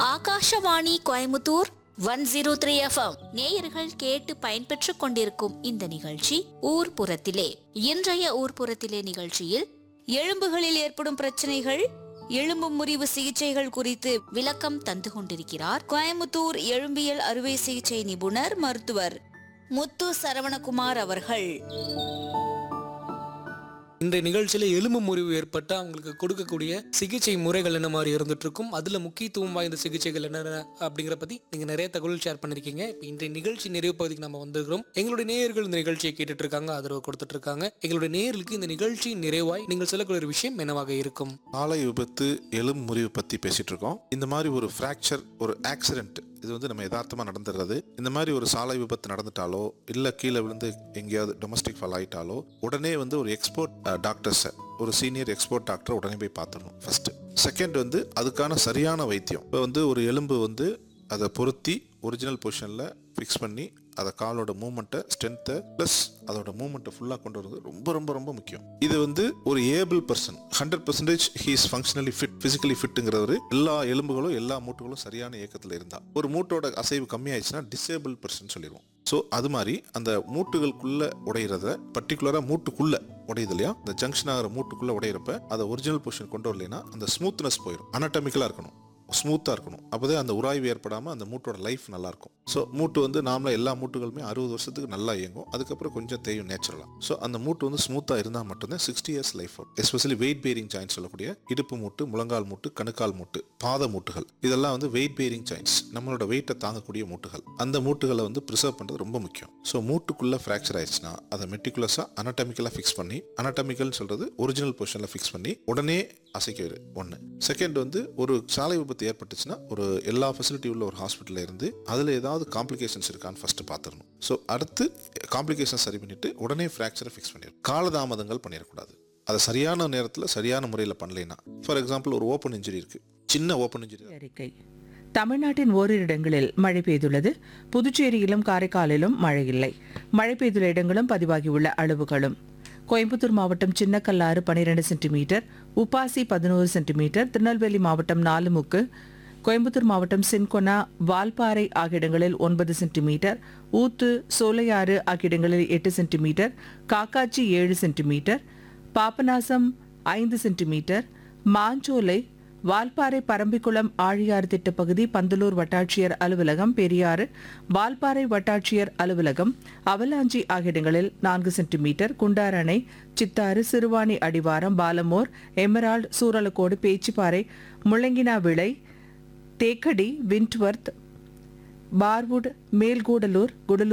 Akashvani Coimbatore 103 FM நேயர்கள் கேட்டு பயன்பெற்றுக் கொண்டிருக்கும் இந்த நிகழ்ச்சி ஊர்ப்புறத்திலே. இன்றைய ஊர்ப்புறத்திலே நிகழ்ச்சியில் எலும்புகளில் ஏற்படும் பிரச்சனைகள், எலும்பு முறிவு சிகிச்சைகள் குறித்து விளக்கம் தந்து கொண்டிருக்கிறார் கோயமுத்தூர் எலும்பியல் அறுவை சிகிச்சை நிபுணர் மருத்துவர் முத்து சரவணகுமார் அவர்கள். இந்த நிகழ்ச்சியில எலும்பு முறிவு ஏற்பட்டா அவங்களுக்கு கொடுக்கக்கூடிய சிகிச்சை முறைகள் என்ன மாதிரி இருந்துட்டு இருக்கும், அதுல முக்கியத்துவம் வாய்ந்த சிகிச்சைகள் என்னென்ன அப்படிங்கிற பத்தி நீங்க நிறைய தகவல் ஷேர் பண்ணிருக்கீங்க. இப்போ இந்த நிகழ்ச்சி நிறைவு பகுதிக்கு நம்ம வந்திருக்கிறோம். எங்களுடைய நேயர்கள் இந்த நிகழ்ச்சியை கேட்டுட்டு இருக்காங்க, ஆதரவு கொடுத்துட்டு இருக்காங்க. எங்களுடைய நேயர்களுக்கு இந்த நிகழ்ச்சி நிறைவாய் நீங்கள் சொல்லக்கூடிய ஒரு விஷயம் என்னவாக இருக்கும்? சாலை விபத்து, எலும்பு முறிவு பத்தி பேசிட்டு இருக்கோம். இந்த மாதிரி ஒரு ஃப்ராக்சர், ஒரு ஆக்சிடென்ட், இது வந்து நம்ம யதார்த்தமாக நடந்துடுறது. இந்த மாதிரி ஒரு சாலை விபத்து நடந்துட்டாலோ இல்லை கீழே விழுந்து எங்கேயாவது டொமஸ்டிக் ஃபால் ஆகிட்டாலோ உடனே வந்து ஒரு எக்ஸ்போர்ட் டாக்டர்ஸை, ஒரு சீனியர் எக்ஸ்போர்ட் டாக்டரை உடனே போய் பார்த்துடணும் ஃபர்ஸ்ட். செகண்ட் வந்து அதுக்கான சரியான வைத்தியம். இப்போ வந்து ஒரு எலும்பு வந்து அதை பொருத்தி ஒரிஜினல் பொசிஷனில் ஃபிக்ஸ் பண்ணி அதை காலோட மூவ்மெண்ட்டை, ஸ்ட்ரென்த்தை ப்ளஸ் அதோட மூவ்மெண்ட்டை ஃபுல்லாக கொண்டு வரது ரொம்ப ரொம்ப ரொம்ப முக்கியம். இது வந்து ஒரு able person 100% he is functionally fit, physically ஃபிட்டுங்கிறவர் எல்லா எலும்புகளும் எல்லா மூட்டுகளும் சரியான இயக்கத்தில் இருந்தால். ஒரு மூட்டோட அசைவு கம்மியாயிடுச்சுன்னா டிசேபிள் பர்சன் சொல்லிடுவோம். ஸோ அது மாதிரி அந்த மூட்டுகளுக்குள்ள உடையிறத, பர்டிகுலராக மூட்டுக்குள்ள உடையுது இல்லையா, இந்த ஜங்ஷன் ஆகிற மூட்டுக்குள்ள உடையிறப்ப அதை ஒரிஜினல் பொசிஷன் கொண்டு வரலைன்னா அந்த ஸ்மூத்னஸ் போயிடும். அனாட்டமிக்கலாக இருக்கணும், ஸ்மூத்தாக இருக்கணும். அப்போதே அந்த உராய்வு ஏற்படாமல் அந்த மூட்டோட லைஃப் நல்லாயிருக்கும். ஸோ மூட்டு வந்து நார்மலாக எல்லா மூட்டுகளுமே 60 வருஷத்துக்கு நல்லா இயங்கும், அதுக்கப்புறம் கொஞ்சம் தேயும் நேச்சுரலாக. ஸோ அந்த மூட்டு வந்து ஸ்மூத்தாக இருந்தால் மட்டும்தான் 60 இயர்ஸ் லைஃப் வரும். எஸ்பெஷலி வெயிட் பேரிங் ஜாயின்ஸ் சொல்லக்கூடிய இடுப்பு மூட்டு, முழங்கால் மூட்டு, கணுக்கால் மூட்டு, பாத மூட்டுகள், இதெல்லாம் வந்து வெயிட் பேரிங் ஜாயின்ஸ், நம்மளோட வெயிட்டை தாங்கக்கூடிய மூட்டுகள். அந்த மூட்டுகளை வந்து ப்ரிசர்வ் பண்ணுறது ரொம்ப முக்கியம். ஸோ மூட்டுக்குள்ளே ஃப்ராக்சர் ஆயிடுச்சுன்னா அதை மெட்டிகுலஸாக அனாட்டமிக்கலாக ஃபிக்ஸ் பண்ணி, அனாட்டமிக்கல்னு சொல்கிறது ஒரிஜினல் பொசிஷனில் ஃபிக்ஸ் பண்ணி உடனே அசைக்கிறது ஒன்று. செகண்ட் வந்து ஒரு சாலை விபத்து ஏற்பட்டுச்சுன்னா ஒரு எல்லா ஃபெசிலிட்டி உள்ள ஒரு ஹாஸ்பிட்டலில் இருந்து அதில் ஏதாவது காம்ப்ளிகேஷன்ஸ் இருக்கான்னு ஃபர்ஸ்ட் பார்த்துடணும். ஸோ அடுத்து காம்ப்ளிகேஷன் சரி பண்ணிட்டு உடனே ஃப்ராக்சரை ஃபிக்ஸ் பண்ணிடணும். காலதாமதங்கள் பண்ணிடக்கூடாது. அதை சரியான நேரத்தில் சரியான முறையில் பண்ணலைன்னா, ஃபார் எக்ஸாம்பிள் ஒரு ஓப்பன் இன்ஜுரி இருக்கு, சின்ன ஓப்பன் இன்ஜுரி. அறிக்கை. தமிழ்நாட்டின் ஓரிரு இடங்களில் மழை பெய்துள்ளது. புதுச்சேரியிலும் காரைக்காலிலும் மழை இல்லை. மழை பெய்துள்ள இடங்களும் பதிவாகியுள்ள அளவுகளும்: கோயம்புத்தூர் மாவட்டம் சின்னக்கல்லாறு 12 சென்டிமீட்டர், உப்பாசி 11 சென்டிமீட்டர், திருநெல்வேலி மாவட்டம் நாலுமுக்கு, கோயம்புத்தூர் மாவட்டம் சின்கொனா, வால்பாறை ஆகிய இடங்களில் 9 சென்டிமீட்டர், ஊத்து, சோலையாறு ஆகிய இடங்களில் 8 centimetre, Kakkachi 7 centimetre, Papanasam 5 centimetre, Manjolai, Valparai, Parambikulam, Aliyar திட்டப்பகுதி, Pandalur வட்டாட்சியர் அலுவலகம், பெரியாறு, வால்பாறை வட்டாட்சியர் அலுவலகம், அவலாஞ்சி ஆகிய இடங்களில் 4 சென்டிமீட்டர், குண்டாரணை, சித்தாறு, சிறுவாணி அடிவாரம், பாலமோர், எமரால்டு, சூரலக்கோடு, பேச்சிப்பாறை, முள்ளங்கினா விளை, தேக்கடி, விண்ட்வர்த், பார்வுட், மேல்கூடலூர், குடலூர்